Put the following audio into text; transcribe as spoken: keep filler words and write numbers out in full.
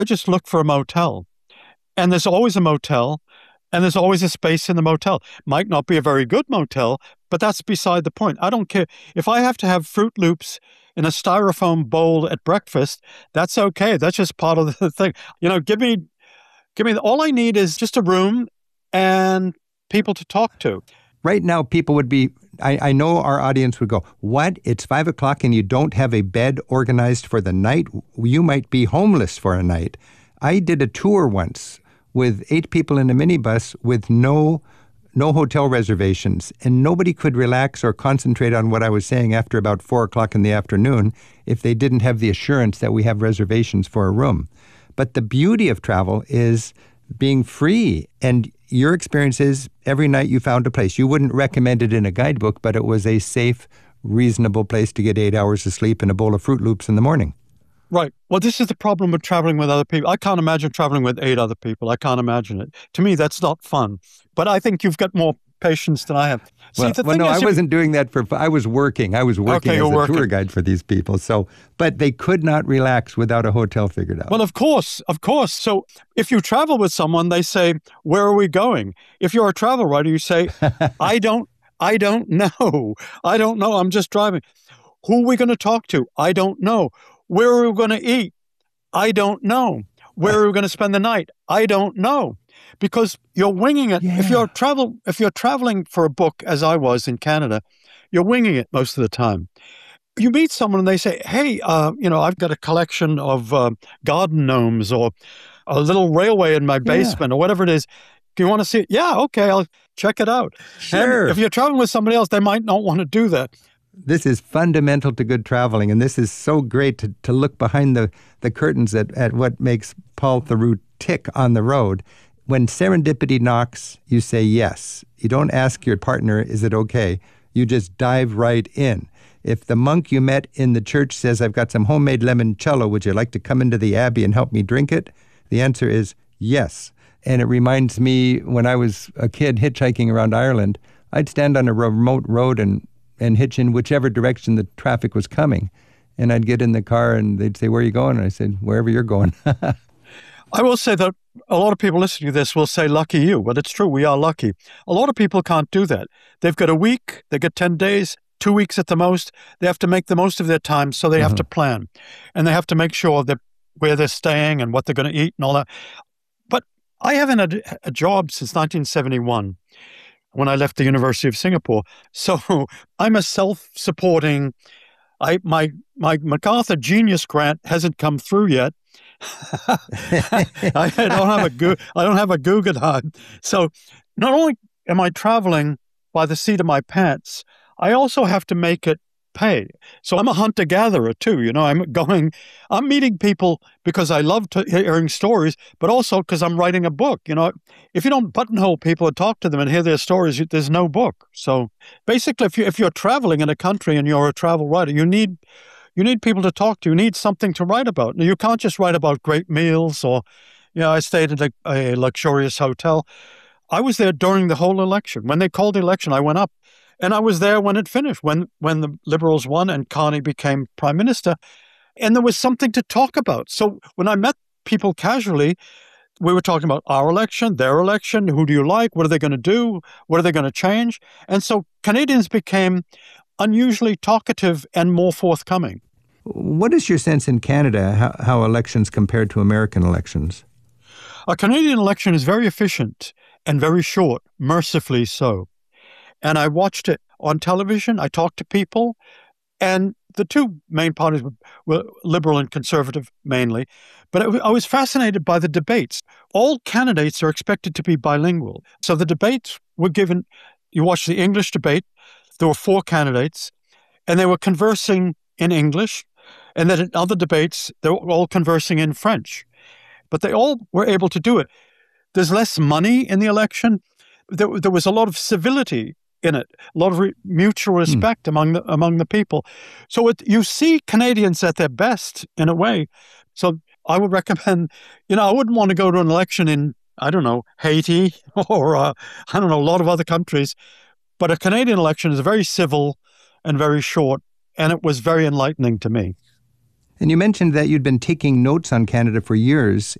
I just look for a motel. And there's always a motel, and there's always a space in the motel. Might not be a very good motel, but that's beside the point. I don't care. If I have to have Fruit Loops in a styrofoam bowl at breakfast, that's okay. That's just part of the thing. You know, give me, give me, all I need is just a room and people to talk to. Right now, people would be, I, I know our audience would go, what? It's five o'clock and you don't have a bed organized for the night? You might be homeless for a night. I did a tour once with eight people in a minibus with no no hotel reservations, and nobody could relax or concentrate on what I was saying after about four o'clock in the afternoon if they didn't have the assurance that we have reservations for a room. But the beauty of travel is being free, and your experience is every night you found a place. You wouldn't recommend it in a guidebook, but it was a safe, reasonable place to get eight hours of sleep and a bowl of Fruit Loops in the morning. Right. Well, this is the problem with traveling with other people. I can't imagine traveling with eight other people. I can't imagine it. To me, that's not fun. But I think you've got more patience than I have. See, well, the well thing no, is, I wasn't doing that for, I was working. I was working okay, as a working. tour guide for these people. So, but they could not relax without a hotel figured out. Well, of course, of course. So if you travel with someone, they say, where are we going? If you're a travel writer, you say, I don't, I don't know. I don't know. I'm just driving. Who are we going to talk to? I don't know. Where are we going to eat? I don't know. Where are we going to spend the night? I don't know. Because you're winging it. Yeah. If you're travel, if you're traveling for a book, as I was in Canada, you're winging it most of the time. You meet someone and they say, hey, uh, you know, I've got a collection of uh, garden gnomes or a little railway in my basement yeah. or whatever it is. Do you want to see it? Yeah, okay, I'll check it out. Sure. And if you're traveling with somebody else, they might not want to do that. This is fundamental to good traveling, and this is so great to, to look behind the, the curtains at, at what makes Paul Theroux tick on the road. When serendipity knocks, you say yes. You don't ask your partner, is it okay? You just dive right in. If the monk you met in the church says, I've got some homemade limoncello, would you like to come into the abbey and help me drink it? The answer is yes. And it reminds me when I was a kid hitchhiking around Ireland, I'd stand on a remote road and and hitch in whichever direction the traffic was coming. And I'd get in the car and they'd say, where are you going? And I said, wherever you're going. I will say that a lot of people listening to this will say, lucky you. But it's true, we are lucky. A lot of people can't do that. They've got a week, they get ten days, two weeks at the most. They have to make the most of their time, so they mm-hmm. have to plan. And they have to make sure that where they're staying and what they're going to eat and all that. But I haven't had a job since nineteen seventy-one. When I left the University of Singapore. So I'm a self-supporting, I my my MacArthur Genius Grant hasn't come through yet. I don't have a Gu- I don't have a Guggenheim. So not only am I traveling by the seat of my pants, I also have to make it pay. So I'm a hunter-gatherer too, you know, I'm going, I'm meeting people because I love to, hearing stories, but also because I'm writing a book. You know, if you don't buttonhole people and talk to them and hear their stories, there's no book. So basically, if, you, if you're traveling in a country and you're a travel writer, you need you need people to talk to. You need something to write about. Now, you can't just write about great meals or, you know, I stayed at a, a luxurious hotel. I was there during the whole election. When they called the election, I went up. And I was there when it finished, when when the Liberals won and Carney became prime minister. And there was something to talk about. So when I met people casually, we were talking about our election, their election, who do you like, what are they going to do, what are they going to change? And so Canadians became unusually talkative and more forthcoming. What is your sense in Canada, how, how elections compare to American elections? A Canadian election is very efficient and very short, mercifully so. And I watched it on television. I talked to people. And the two main parties were, were Liberal and Conservative mainly. But I, I was fascinated by the debates. All candidates are expected to be bilingual. So the debates were given, you watch the English debate, there were four candidates, and they were conversing in English. And then in other debates, they were all conversing in French. But they all were able to do it. There's less money in the election. There, there was a lot of civility in it, a lot of re- mutual respect mm. among the among the people. So it, you see Canadians at their best in a way. So I would recommend, you know, I wouldn't want to go to an election in, I don't know, Haiti or, uh, I don't know, a lot of other countries. But a Canadian election is very civil and very short, and it was very enlightening to me. And you mentioned that you'd been taking notes on Canada for years.